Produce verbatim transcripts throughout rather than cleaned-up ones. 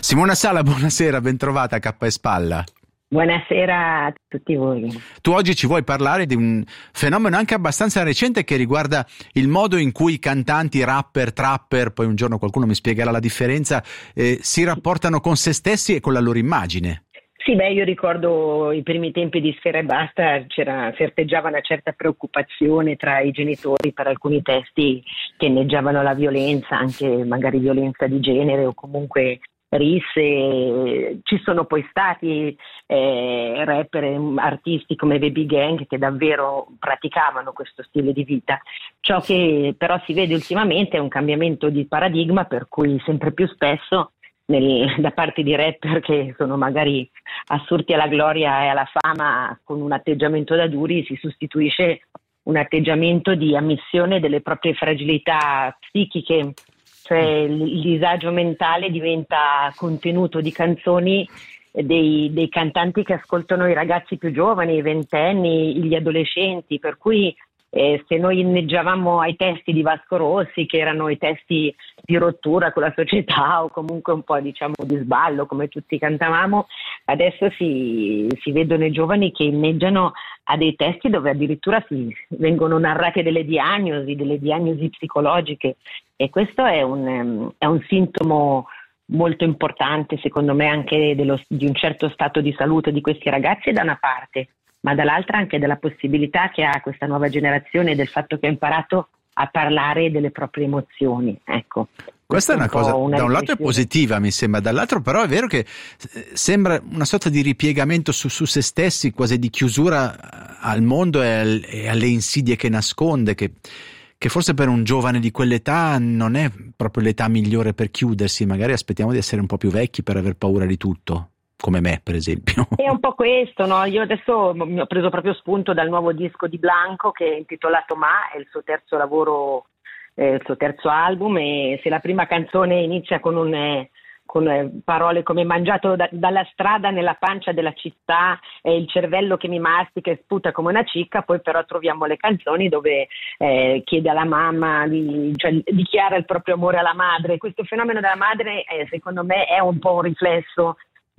Simona Sala, buonasera, bentrovata a K e Spalla. Buonasera a tutti voi. Tu oggi ci vuoi parlare di un fenomeno anche abbastanza recente che riguarda il modo in cui i cantanti, rapper, trapper, poi un giorno qualcuno mi spiegherà la differenza, eh, si rapportano con se stessi e con la loro immagine. Sì, beh, io ricordo i primi tempi di Sfera Ebbasta, c'era, serpeggiava una certa preoccupazione tra i genitori per alcuni testi che inneggiavano la violenza, anche magari violenza di genere o comunque risse. Ci sono poi stati eh, rapper, artisti come Baby Gang che davvero praticavano questo stile di vita. Ciò che però si vede ultimamente è un cambiamento di paradigma, per cui sempre più spesso nel, da parte di rapper che sono magari assurti alla gloria e alla fama con un atteggiamento da duri, si sostituisce un atteggiamento di ammissione delle proprie fragilità psichiche, cioè il disagio mentale diventa contenuto di canzoni dei, dei cantanti che ascoltano i ragazzi più giovani, i ventenni, gli adolescenti, per cui eh, se noi inneggiavamo ai testi di Vasco Rossi, che erano i testi di rottura con la società o comunque un po' diciamo di sballo come tutti cantavamo, adesso si, si vedono i giovani che inneggiano a dei testi dove addirittura si vengono narrate delle diagnosi, delle diagnosi psicologiche, e questo è un, è un sintomo molto importante secondo me anche dello, di un certo stato di salute di questi ragazzi da una parte, ma dall'altra anche della possibilità che ha questa nuova generazione del fatto che ha imparato a parlare delle proprie emozioni. Ecco. Questa è una cosa, una da un lato è positiva mi sembra, dall'altro però è vero che sembra una sorta di ripiegamento su, su se stessi, quasi di chiusura al mondo e, al, e alle insidie che nasconde, che, che forse per un giovane di quell'età non è proprio l'età migliore per chiudersi, magari aspettiamo di essere un po' più vecchi per aver paura di tutto, come me per esempio. È un po' questo, no? Io adesso mi ho preso proprio spunto dal nuovo disco di Blanco che è intitolato Ma, è il suo terzo lavoro, eh, il suo terzo album, e se la prima canzone inizia con un eh, con eh, parole come mangiato da, dalla strada nella pancia della città, e il cervello che mi mastica e sputa come una cicca, poi però troviamo le canzoni dove eh, chiede alla mamma, di, cioè dichiara il proprio amore alla madre. Questo fenomeno della madre eh, secondo me è un po' un riflesso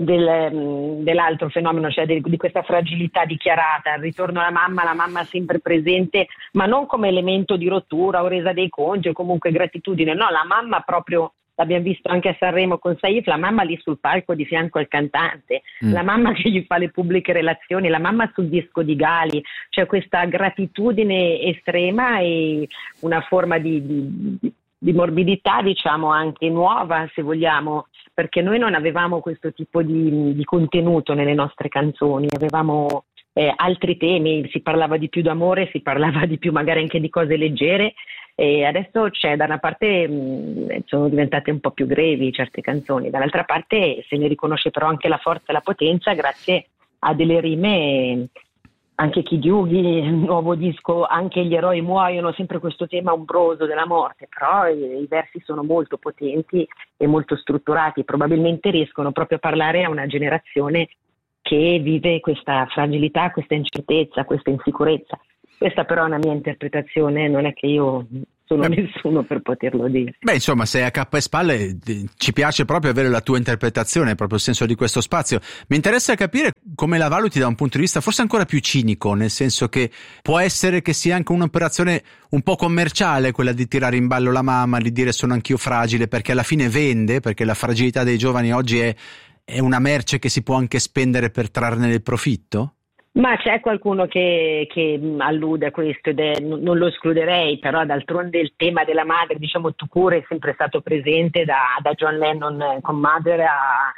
Del, dell'altro fenomeno, cioè di, di questa fragilità dichiarata, il ritorno alla mamma, la mamma sempre presente, ma non come elemento di rottura o resa dei conti o comunque gratitudine, no, la mamma proprio, l'abbiamo visto anche a Sanremo con Saif, la mamma lì sul palco di fianco al cantante, mm. la mamma che gli fa le pubbliche relazioni, la mamma sul disco di Gali, cioè questa gratitudine estrema e una forma di, di, di morbidità, diciamo anche nuova se vogliamo, perché noi non avevamo questo tipo di, di contenuto nelle nostre canzoni, avevamo eh, altri temi, si parlava di più d'amore, si parlava di più magari anche di cose leggere, e adesso c'è da una parte mh, sono diventate un po' più grevi certe canzoni, dall'altra parte se ne riconosce però anche la forza e la potenza grazie a delle rime. Anche Kid Yugi, il nuovo disco, anche gli eroi muoiono, sempre questo tema ombroso della morte, però i, i versi sono molto potenti e molto strutturati, probabilmente riescono proprio a parlare a una generazione che vive questa fragilità, questa incertezza, questa insicurezza. Questa però è una mia interpretazione, non è che io sono Beh, nessuno per poterlo dire. Beh, insomma, sei a cappa e spalle, ci piace proprio avere la tua interpretazione, proprio il senso di questo spazio. Mi interessa capire come la valuti da un punto di vista forse ancora più cinico, nel senso che può essere che sia anche un'operazione un po' commerciale quella di tirare in ballo la mamma, di dire sono anch'io fragile, perché alla fine vende, perché la fragilità dei giovani oggi è, è una merce che si può anche spendere per trarne del profitto? Ma c'è qualcuno che, che allude a questo ed è, non lo escluderei, però d'altronde il tema della madre, diciamo Tukur, è sempre stato presente da, da John Lennon con Mother a,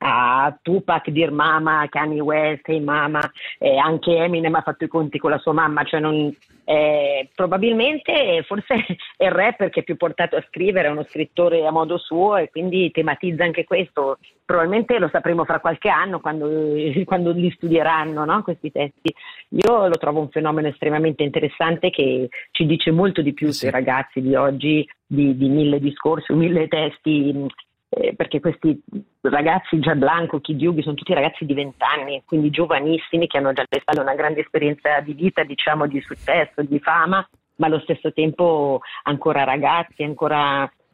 a Tupac, Dear Mama, Kanye West, Hey Mama, eh, anche Eminem ha fatto i conti con la sua mamma, cioè non, eh, probabilmente forse è il rapper che è più portato a scrivere, è uno scrittore a modo suo e quindi tematizza anche questo. Probabilmente lo sapremo fra qualche anno quando, quando li studieranno, no? Questi testi. Io lo trovo un fenomeno estremamente interessante che ci dice molto di più sì. sui ragazzi di oggi, di, di mille discorsi, mille testi, eh, perché questi ragazzi, già Blanco, Kid Yugi, sono tutti ragazzi di vent'anni, quindi giovanissimi, che hanno già alle spalle una grande esperienza di vita, diciamo, di successo, di fama, ma allo stesso tempo ancora ragazzi, ancora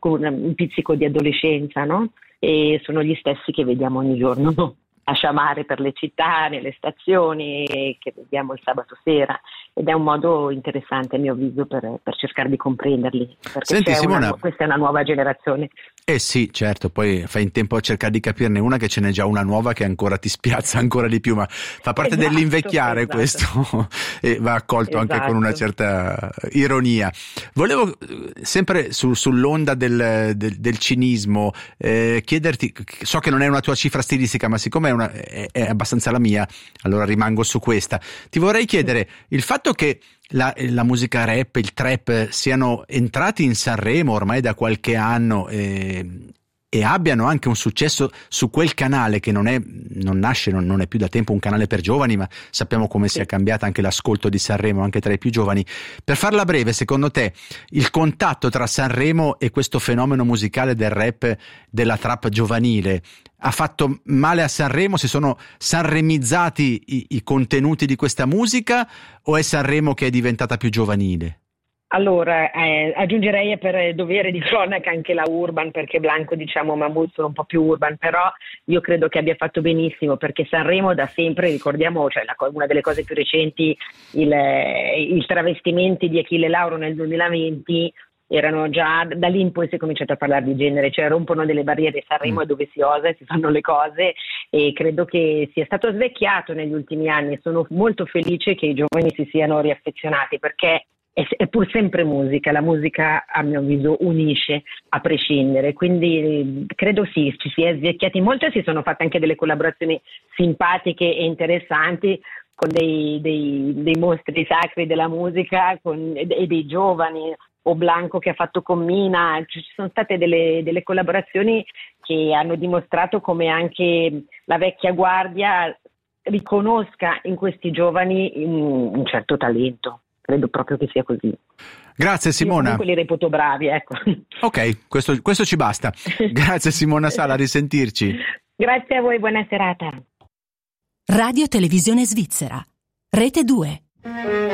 con un pizzico di adolescenza, no? E sono gli stessi che vediamo ogni giorno a sciamare per le città, nelle stazioni, che vediamo il sabato sera, ed è un modo interessante a mio avviso per, per cercare di comprenderli, perché Senti, c'è Simona, una, questa è una nuova generazione. Eh sì, certo, poi fai in tempo a cercare di capirne una che ce n'è già una nuova che ancora ti spiazza ancora di più, ma fa parte Esatto, dell'invecchiare esatto. questo e va accolto Esatto. anche con una certa ironia. Volevo sempre su, sull'onda del, del, del cinismo eh, chiederti, so che non è una tua cifra stilistica, ma siccome è, una, è, è abbastanza la mia, allora rimango su questa. Ti vorrei chiedere, il fatto che La, la musica rap, il trap siano entrati in Sanremo ormai da qualche anno e, e abbiano anche un successo su quel canale che non è, non nasce, non, non è più da tempo un canale per giovani, ma sappiamo come sia cambiata anche l'ascolto di Sanremo anche tra i più giovani. Per farla breve, secondo te il contatto tra Sanremo e questo fenomeno musicale del rap, della trap giovanile, ha fatto male a Sanremo? Si sono sanremizzati i, i contenuti di questa musica, o è Sanremo che è diventata più giovanile? Allora, eh, aggiungerei per dovere di cronaca anche la Urban, perché Blanco, diciamo, Mahmood sono un po' più urban, però io credo che abbia fatto benissimo, perché Sanremo da sempre, ricordiamo, cioè la, una delle cose più recenti, il, il travestimenti di Achille Lauro nel duemilaventi, erano già, da lì in poi si è cominciato a parlare di genere, cioè rompono delle barriere. Sanremo è dove si osa e si fanno le cose, e credo che sia stato svecchiato negli ultimi anni. Sono molto felice che i giovani si siano riaffezionati, perché è, è pur sempre musica, la musica a mio avviso unisce a prescindere, quindi credo sì, ci si è svecchiati molto e si sono fatte anche delle collaborazioni simpatiche e interessanti con dei, dei, dei mostri sacri della musica con, e dei giovani, o Blanco che ha fatto con Mina. Ci sono state delle, delle collaborazioni che hanno dimostrato come anche la vecchia guardia riconosca in questi giovani un, un certo talento. Credo proprio che sia così. Grazie Simona. Io comunque li reputo bravi, ecco. Ok, questo, questo ci basta. Grazie Simona Sala, a risentirci. Grazie a voi, buona serata. Radio Televisione Svizzera, Rete due.